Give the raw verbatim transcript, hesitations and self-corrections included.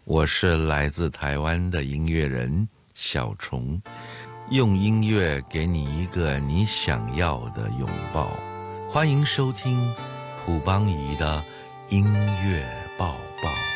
我是来自台湾的音乐人小虫，用音乐给你一个你想要的拥抱。欢迎收听朴邦仪的音乐抱抱。